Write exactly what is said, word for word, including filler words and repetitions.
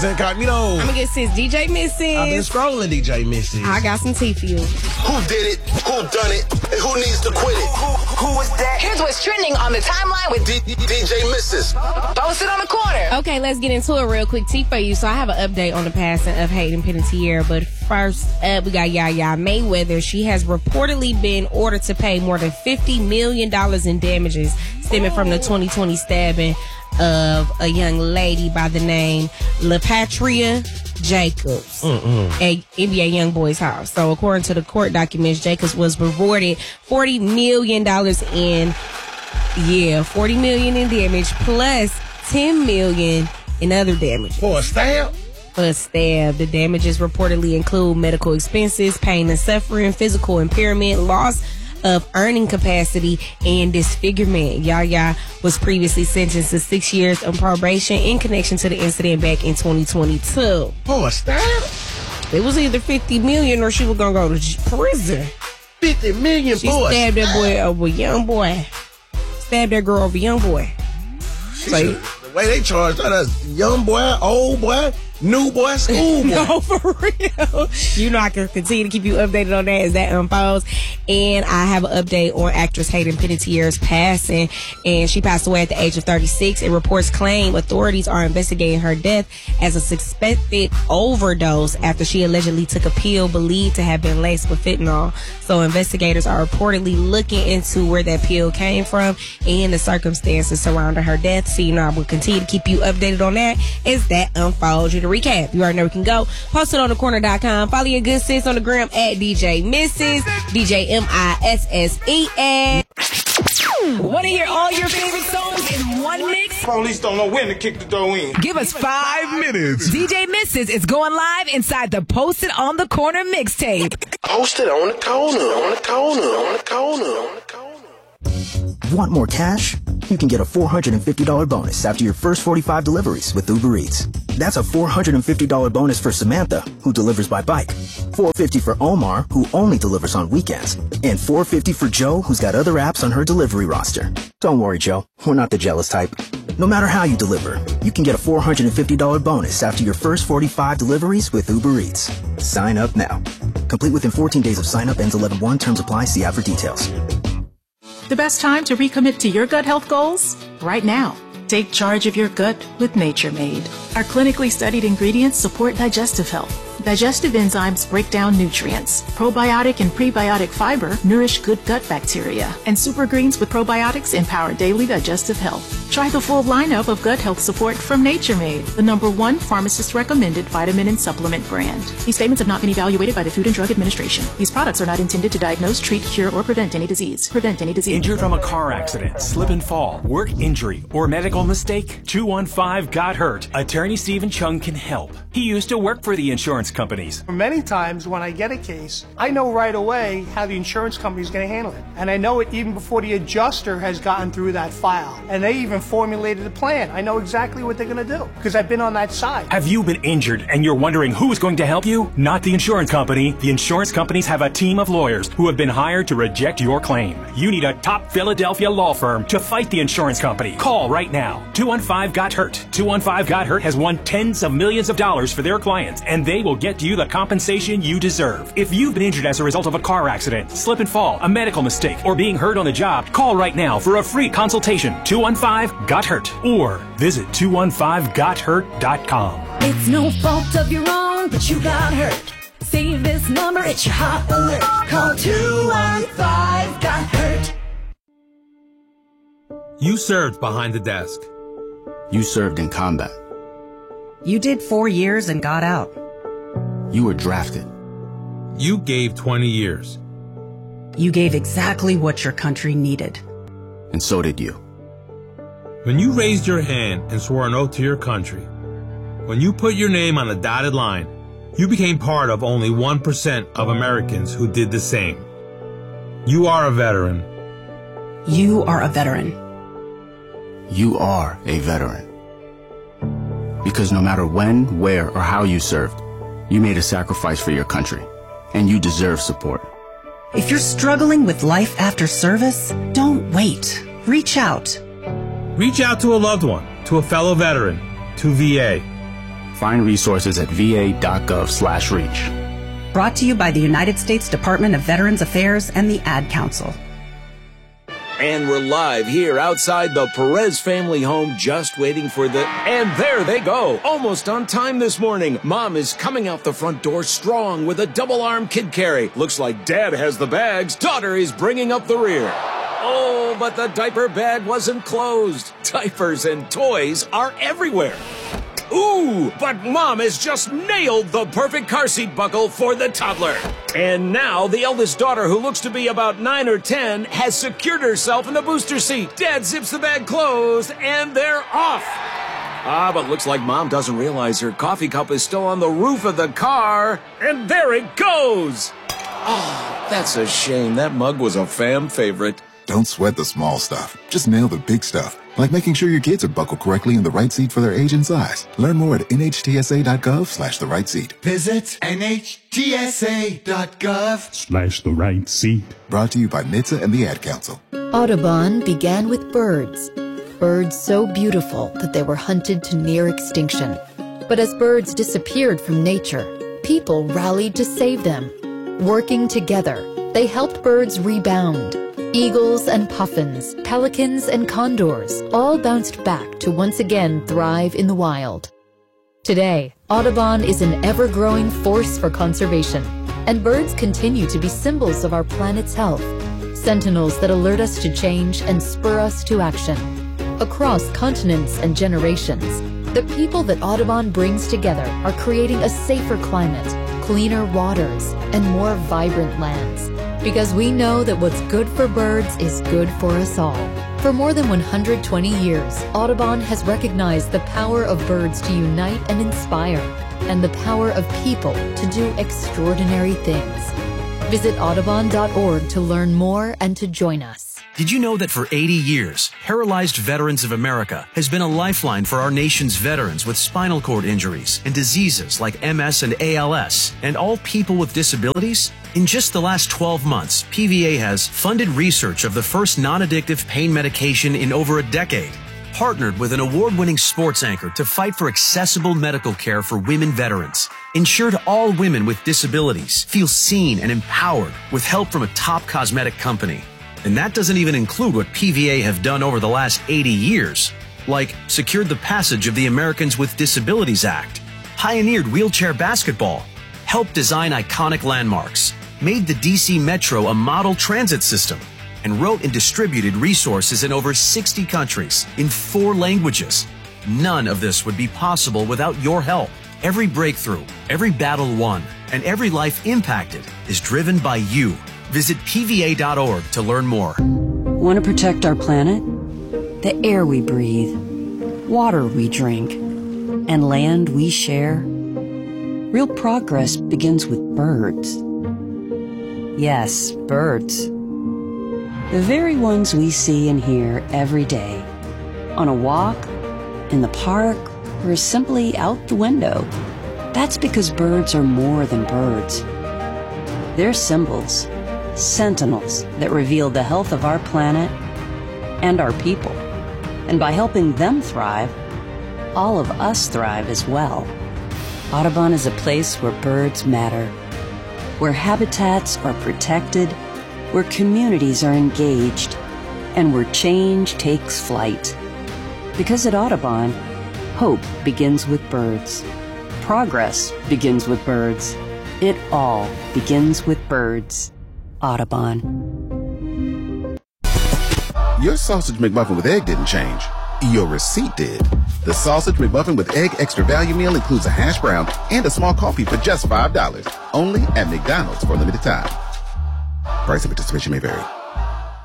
It's incognito. I'm gonna get sis D J Missus. I've been scrolling D J Missus. I got some tea for you. Who did it? Who done it? And who needs to quit it? Who, who is that? Here's what's trending on the timeline with D- D- DJ Missus. Post it on the corner. Okay, let's get into it real quick. Tea for you. So I have an update on the passing of Hayden Panettiere, but first up, we got Yaya Mayweather. She has reportedly been ordered to pay more than fifty million dollars in damages stemming from the twenty twenty stabbing of a young lady by the name LaPatria Jacobs Mm-mm. at N B A YoungBoy's house. So according to the court documents, Jacobs was rewarded forty million dollars in, yeah, forty million dollars in damage plus ten million dollars in other damage. For a stab? For a stab. The damages reportedly include medical expenses, pain and suffering, physical impairment, loss of earning capacity, and disfigurement. Yaya was previously sentenced to six years on probation in connection to the incident back in twenty twenty-two. For a stab? It was either fifty million dollars or she was going to go to prison. fifty million She dollars? stabbed that boy over a young boy. Stabbed that girl over a young boy. So, the way they charge that as young boy, old boy, new boy, school boy. No, for real. You know I can continue to keep you updated on that as that unfolds. And I have an update on actress Hayden Panettiere's passing. And she passed away at the age of thirty-six. And reports claim authorities are investigating her death as a suspected overdose after she allegedly took a pill believed to have been laced with fentanyl. So investigators are reportedly looking into where that pill came from and the circumstances surrounding her death. So you know I will continue to keep you updated on that as that unfolds. You to recap, you already know where you can go. Post it on the corner dot com. Follow your good sis on the gram at D J Missus, D J M I S S E S. Want to hear all your favorite songs in one mix? Police don't know when to kick the door in. Give us five minutes. D J Missus is going live inside the Post It on the Corner mixtape. Post it on the corner, on the corner, on the corner, on the corner. Want more cash? You can get a four hundred fifty dollars bonus after your first forty-five deliveries with Uber Eats. That's a four hundred fifty dollars bonus for Samantha, who delivers by bike, four hundred fifty dollars for Omar, who only delivers on weekends, and four hundred fifty dollars for Joe, who's got other apps on her delivery roster. Don't worry, Joe. We're not the jealous type. No matter how you deliver, you can get a four hundred fifty dollars bonus after your first forty-five deliveries with Uber Eats. Sign up now. Complete within fourteen days of sign up. Ends eleven one. Terms apply. See app for details. The best time to recommit to your gut health goals? Right now. Take charge of your gut with Nature Made. Our clinically studied ingredients support digestive health. Digestive enzymes break down nutrients. Probiotic and prebiotic fiber nourish good gut bacteria. And super greens with probiotics empower daily digestive health. Try the full lineup of gut health support from Nature Made, the number one pharmacist-recommended vitamin and supplement brand. These statements have not been evaluated by the Food and Drug Administration. These products are not intended to diagnose, treat, cure, or prevent any disease. Prevent any disease. Injured from a car accident, slip and fall, work injury, or medical mistake? two one five got hurt. Attorney Stephen Chung can help. He used to work for the insurance companies. Many times when I get a case, I know right away how the insurance company is going to handle it. And I know it even before the adjuster has gotten through that file. And they even formulated a plan. I know exactly what they're going to do because I've been on that side. Have you been injured and you're wondering who is going to help you? Not the insurance company. The insurance companies have a team of lawyers who have been hired to reject your claim. You need a top Philadelphia law firm to fight the insurance company. Call right now. two one five got hurt. two one five got hurt has won tens of millions of dollars for their clients, and they will get you the compensation you deserve. If you've been injured as a result of a car accident, slip and fall, a medical mistake, or being hurt on the job, call right now for a free consultation. two one five got hurt or visit two one five got hurt dot com. It's no fault of your own, but you got hurt. Save this number, it's your hot alert. Call two one five got hurt. You served behind the desk. You served in combat. You did four years and got out. You were drafted. You gave twenty years. You gave exactly what your country needed. And so did you. When you raised your hand and swore an oath to your country, when you put your name on a dotted line, you became part of only one percent of Americans who did the same. You are a veteran. You are a veteran. You are a veteran. Because no matter when, where, or how you served, you made a sacrifice for your country, and you deserve support. If you're struggling with life after service, don't wait. Reach out. Reach out to a loved one, to a fellow veteran, to V A. Find resources at va.gov slash reach. Brought to you by the United States Department of Veterans Affairs and the Ad Council. And we're live here outside the Perez family home, just waiting for the... And there they go, almost on time this morning. Mom is coming out the front door strong with a double-arm kid carry. Looks like Dad has the bags. Daughter is bringing up the rear. Oh, but the diaper bag wasn't closed. Diapers and toys are everywhere. Ooh, but Mom has just nailed the perfect car seat buckle for the toddler. And now the eldest daughter, who looks to be about nine or ten, has secured herself in the booster seat. Dad zips the bag closed, and they're off. Ah, but looks like Mom doesn't realize her coffee cup is still on the roof of the car. And there it goes. Oh, that's a shame. That mug was a fam favorite. Don't sweat the small stuff. Just nail the big stuff. Like making sure your kids are buckled correctly in the right seat for their age and size. Learn more at nhtsa.gov slash the right seat. Visit nhtsa.gov Slash the right seat. Brought to you by N H T S A and the Ad Council. Audubon began with birds. Birds so beautiful that they were hunted to near extinction. But as birds disappeared from nature, people rallied to save them. Working together, they helped birds rebound. Eagles and puffins, pelicans and condors all bounced back to once again thrive in the wild. Today, Audubon is an ever-growing force for conservation, and birds continue to be symbols of our planet's health, sentinels that alert us to change and spur us to action. Across continents and generations, the people that Audubon brings together are creating a safer climate, cleaner waters, and more vibrant lands. Because we know that what's good for birds is good for us all. For more than one hundred twenty years, Audubon has recognized the power of birds to unite and inspire, and the power of people to do extraordinary things. Visit audubon dot org to learn more and to join us. Did you know that for eighty years, Paralyzed Veterans of America has been a lifeline for our nation's veterans with spinal cord injuries and diseases like M S and A L S, and all people with disabilities? In just the last twelve months, P V A has funded research of the first non-addictive pain medication in over a decade, partnered with an award-winning sports anchor to fight for accessible medical care for women veterans, ensured all women with disabilities feel seen and empowered with help from a top cosmetic company. And that doesn't even include what P V A have done over the last eighty years, like secured the passage of the Americans with Disabilities Act, pioneered wheelchair basketball, helped design iconic landmarks, made the D C Metro a model transit system, and wrote and distributed resources in over sixty countries in four languages. None of this would be possible without your help. Every breakthrough, every battle won, and every life impacted is driven by you. Visit P V A dot org to learn more. Want to protect our planet? The air we breathe, water we drink, and land we share? Real progress begins with birds. Yes, birds. The very ones we see and hear every day. On a walk, in the park, or simply out the window. That's because birds are more than birds. They're symbols, sentinels that reveal the health of our planet and our people. And by helping them thrive, all of us thrive as well. Audubon is a place where birds matter, where habitats are protected, where communities are engaged, and where change takes flight. Because at Audubon, hope begins with birds. Progress begins with birds. It all begins with birds. Audubon. Your sausage McMuffin with egg didn't change. Your receipt did. The Sausage McMuffin with Egg Extra Value Meal includes a hash brown and a small coffee for just five dollars. Only at McDonald's for a limited time. Price and participation may vary.